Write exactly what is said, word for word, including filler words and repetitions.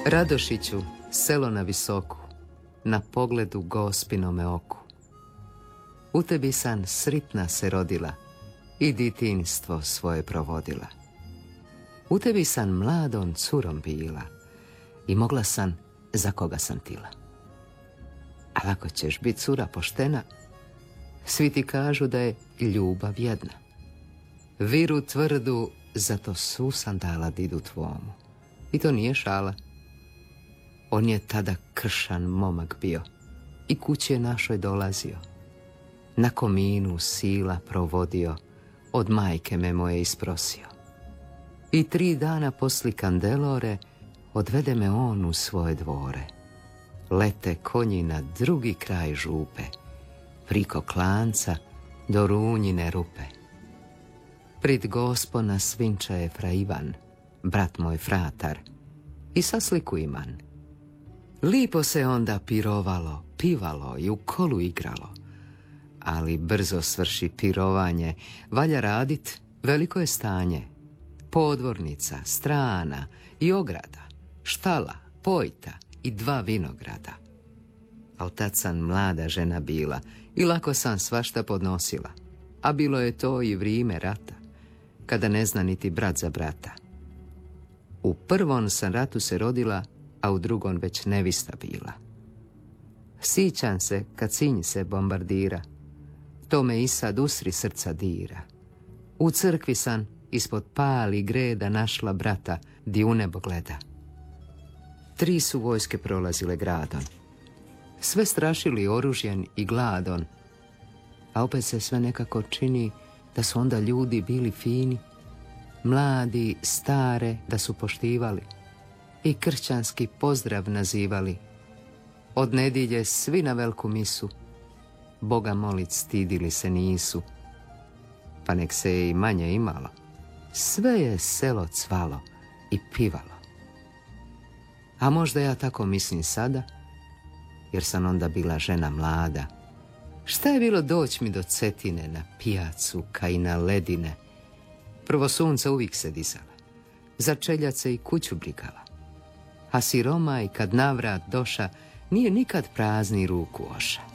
Radošiću, selo na visoku, na pogledu gospinome oku. U tebi san sritna se rodila i ditinstvo svoje provodila. U tebi san mladom curom bila i mogla san za koga sam tila. Ali ako ćeš bit cura poštena, svi ti kažu da je ljubav jedna. Viru tvrdu, zato su sandala didu tvomu. I to nije šala. On je tada kršan momak bio i kuće našoj dolazio. Na kominu sila provodio, od majke me moje isprosio. I tri dana posli kandelore odvede me on u svoje dvore. Lete konji na drugi kraj župe, priko klanca do runjine rupe. Prid gospona svinča je fra Ivan, brat moj fratar, i sasliku iman. Lipo se onda pirovalo, pivalo i u kolu igralo. Ali brzo svrši pirovanje, valja radit, veliko je stanje. Podvornica, strana i ograda, štala, pojta i dva vinograda. Al tad sam mlada žena bila i lako sam svašta podnosila. A bilo je to i vrijeme rata, kada ne zna niti brat za brata. U prvom sam ratu se rodila, a u drugom već nevista bila. Sićam se kad sinj se bombardira, to me i sad usri srca dira. U crkvi sam ispod pali greda našla brata, di u nebo gleda. Tri su vojske prolazile gradom, sve strašili oružjen i gladon, a opet se sve nekako čini da su onda ljudi bili fini, mladi, stare da su poštivali i kršćanski pozdrav nazivali. Od nedjelje svi na velku misu, Boga molit stidili se nisu, pa nek se i manje imalo, sve je selo cvalo i pivalo. A možda ja tako mislim sada, jer sam onda bila žena mlada. Šta je bilo doći mi do Cetine na pijacu, ka i na ledine? Prvo sunce uvijek se dizala, za čeljace i kuću brigala. A siroma i kad navrat doša, nije nikad prazni ruku oša.